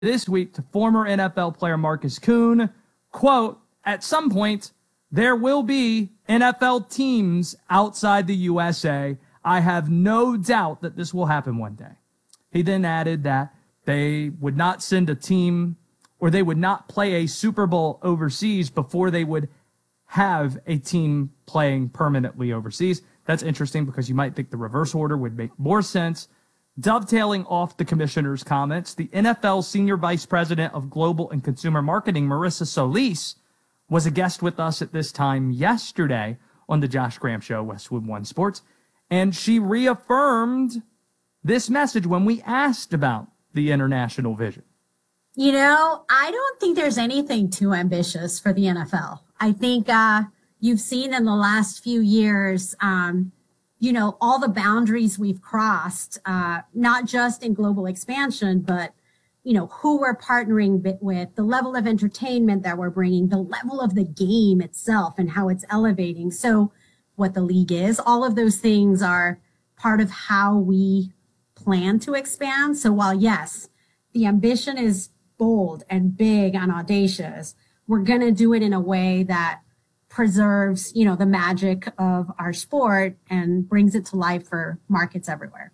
this week to former NFL player Marcus Kuhn, quote, at some point, there will be NFL teams outside the USA. I have no doubt that this will happen one day. He then added that they would not send a team or they would not play a Super Bowl overseas before they would have a team playing permanently overseas. That's interesting because you might think the reverse order would make more sense. Dovetailing off the commissioner's comments, the NFL Senior Vice President of Global and Consumer Marketing, Marissa Solis, was a guest with us at this time yesterday on the Josh Graham Show, Westwood One Sports, and she reaffirmed this message when we asked about the international vision. You know, I don't think there's anything too ambitious for the NFL. I think you've seen in the last few years, all the boundaries we've crossed, not just in global expansion, but, who we're partnering with, the level of entertainment that we're bringing, the level of the game itself and how it's elevating. So what the league is, all of those things are part of how we plan to expand. So while, yes, the ambition is bold and big and audacious, we're going to do it in a way that preserves, the magic of our sport and brings it to life for markets everywhere.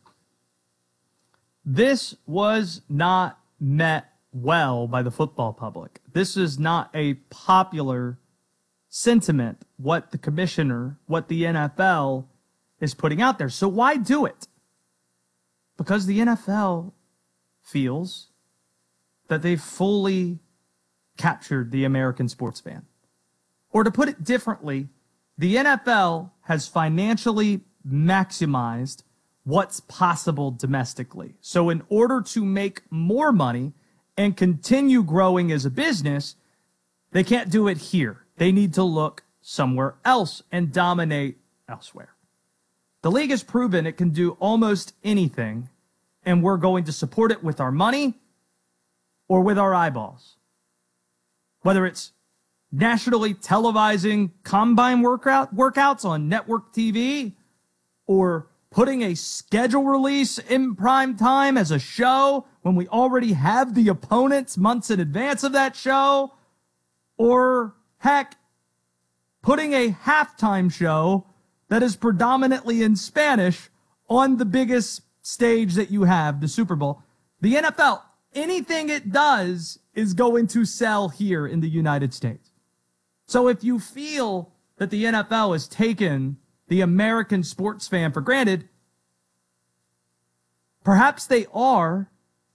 This was not met well by the football public. This is not a popular sentiment, what the commissioner, what the NFL is putting out there. So why do it? Because the NFL feels that they've fully captured the American sports fan. Or to put it differently, the NFL has financially maximized what's possible domestically. So in order to make more money and continue growing as a business, they can't do it here. They need to look somewhere else and dominate elsewhere. The league has proven it can do almost anything, and we're going to support it with our money or with our eyeballs. Whether it's nationally televising combine workouts on network TV, or putting a schedule release in prime time as a show when we already have the opponents months in advance of that show, or heck, putting a halftime show that is predominantly in Spanish on the biggest stage that you have, the Super Bowl. The NFL, anything it does is going to sell here in the United States. So if you feel that the NFL has taken the American sports fan for granted, perhaps they are,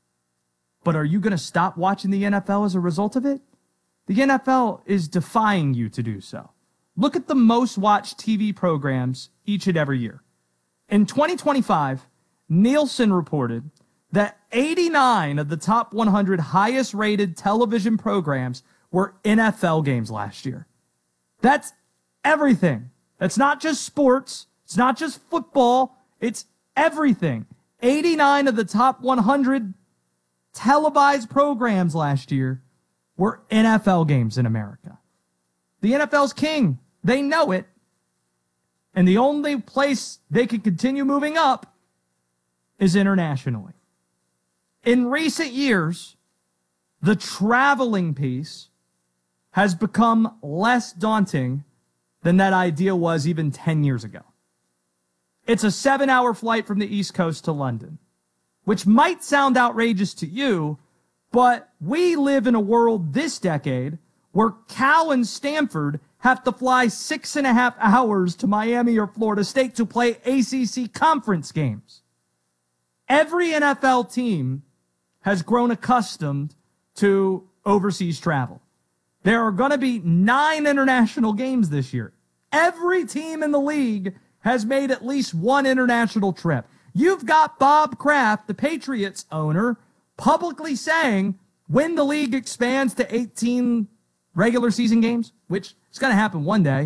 but are you going to stop watching the NFL as a result of it? The NFL is defying you to do so. Look at the most watched TV programs each and every year. In 2025, Nielsen reported that 89 of the top 100 highest rated television programs were NFL games last year. That's everything. That's not just sports. It's not just football. It's everything. 89 of the top 100 televised programs last year were NFL games in America. The NFL's king. They know it. And the only place they can continue moving up is internationally. In recent years, the traveling piece has become less daunting than that idea was even 10 years ago. It's a 7-hour flight from the East Coast to London, which might sound outrageous to you, but we live in a world this decade where Cal and Stanford have to fly 6.5 hours to Miami or Florida State to play ACC conference games. Every NFL team has grown accustomed to overseas travel. There are going to be 9 international games this year. Every team in the league has made at least one international trip. You've got Bob Kraft, the Patriots owner, publicly saying when the league expands to 18 regular season games, which is going to happen one day,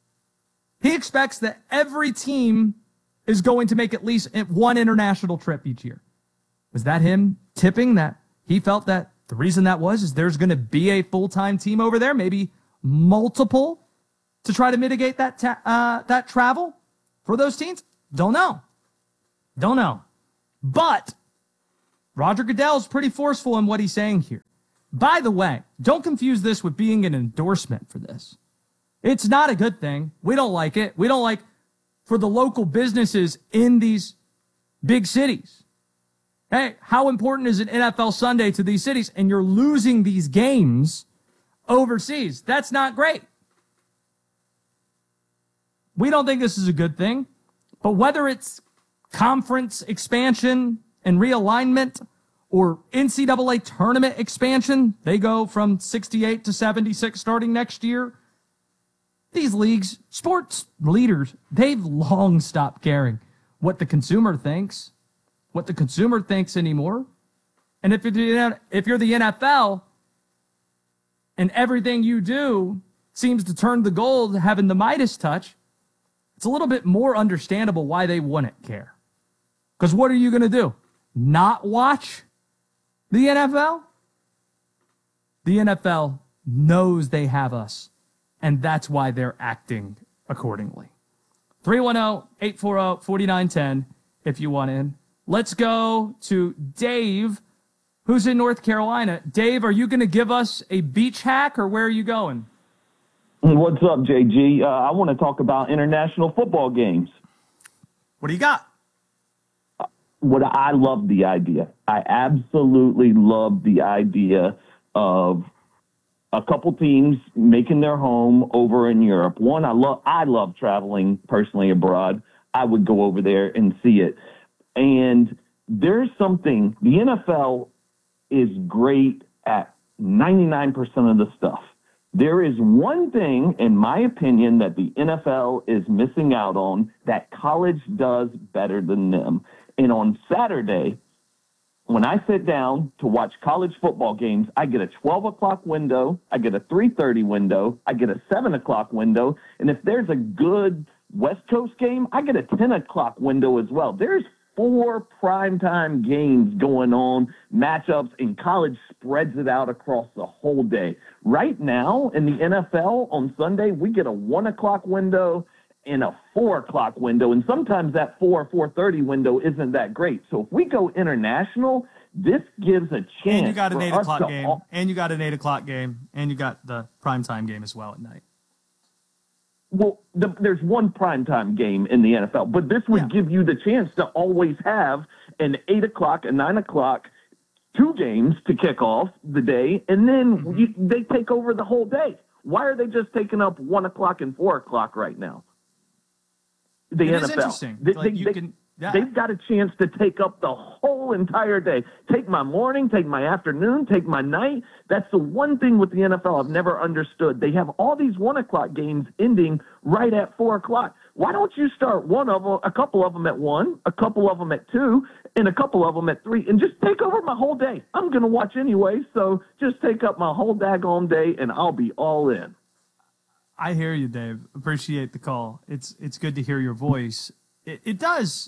he expects that every team is going to make at least one international trip each year. Was that him tipping that he felt that the reason that was is there's going to be a full-time team over there, maybe multiple, to try to mitigate that that travel for those teams? Don't know. But Roger Goodell's pretty forceful in what he's saying here. By the way, don't confuse this with being an endorsement for this. It's not a good thing. We don't like it. We don't like for the local businesses in these big cities. Hey, how important is an NFL Sunday to these cities? And you're losing these games overseas. That's not great. We don't think this is a good thing. But whether it's conference expansion and realignment or NCAA tournament expansion, they go from 68 to 76 starting next year. These leagues, sports leaders, they've long stopped caring what the consumer thinks anymore. And if you're the NFL and everything you do seems to turn the gold, having the Midas touch, it's a little bit more understandable why they wouldn't care. Because what are you going to do? Not watch the NFL? The NFL knows they have us, and that's why they're acting accordingly. 310-840-4910 if you want in. Let's go to Dave, who's in North Carolina. Dave, are you going to give us a beach hack, or where are you going? What's up, JG? I want to talk about international football games. What do you got? I love the idea. I absolutely love the idea of a couple teams making their home over in Europe. One, I love traveling personally abroad. I would go over there and see it. And there's something, the NFL is great at 99% of the stuff. There is one thing, in my opinion, that the NFL is missing out on that college does better than them. And on Saturday, when I sit down to watch college football games, I get a 12 o'clock window, I get a 3:30 window, I get a 7 o'clock window, and if there's a good West Coast game, I get a 10 o'clock window as well. There's 4 primetime games going on, matchups, and college spreads it out across the whole day. Right now in the NFL on Sunday, we get a 1 o'clock window and a 4 o'clock window, and sometimes that 4:30 window isn't that great. So if we go international, this gives a chance. And you got an 8 o'clock game, and you got an 8 o'clock game, and you got the primetime game as well at night. Well, there's one primetime game in the NFL, but this would give you the chance to always have an 8 o'clock, a 9 o'clock, 2 games to kick off the day, and then they take over the whole day. Why are they just taking up 1 o'clock and 4 o'clock right now? The NFL. Is interesting. They've got a chance to take up the whole entire day. Take my morning, take my afternoon, take my night. That's the one thing with the NFL I've never understood. They have all these 1 o'clock games ending right at 4 o'clock. Why don't you start a couple of them at 1, a couple of them at 2, and a couple of them at 3, and just take over my whole day? I'm going to watch anyway, so just take up my whole daggone day, and I'll be all in. I hear you, Dave. Appreciate the call. It's good to hear your voice. It does.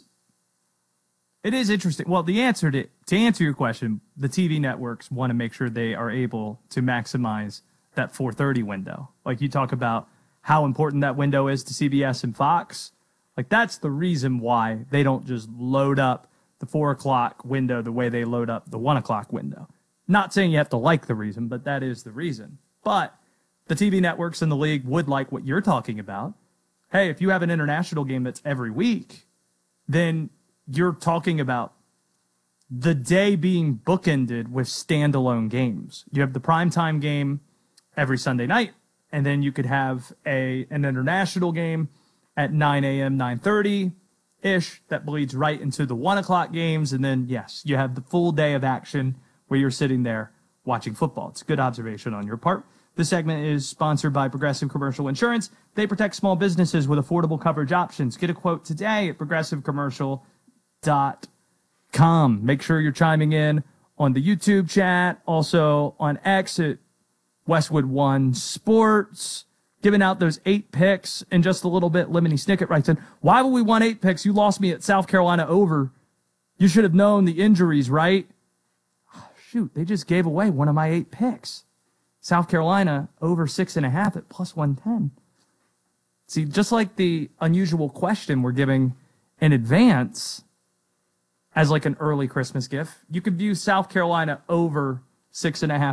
It is interesting. Well, to answer your question, the TV networks want to make sure they are able to maximize that 4:30 window. Like you talk about how important that window is to CBS and Fox. Like that's the reason why they don't just load up the 4 o'clock window the way they load up the 1 o'clock window. Not saying you have to like the reason, but that is the reason. But the TV networks in the league would like what you're talking about. Hey, if you have an international game that's every week, then you're talking about the day being bookended with standalone games. You have the primetime game every Sunday night, and then you could have an international game at 9 a.m., 9:30-ish that bleeds right into the 1 o'clock games. And then, yes, you have the full day of action where you're sitting there watching football. It's a good observation on your part. This segment is sponsored by Progressive Commercial Insurance. They protect small businesses with affordable coverage options. Get a quote today at progressivecommercial.com. Make sure you're chiming in on the YouTube chat, also on X at Westwood One Sports, giving out those 8 picks in just a little bit. Lemony Snicket writes in, why would we want 8 picks? You lost me at South Carolina over. You should have known the injuries, right? Oh, shoot, they just gave away one of my 8 picks. South Carolina over 6.5 at plus 110. See, just like the unusual question we're giving in advance, as like an early Christmas gift. You could view South Carolina over 6.5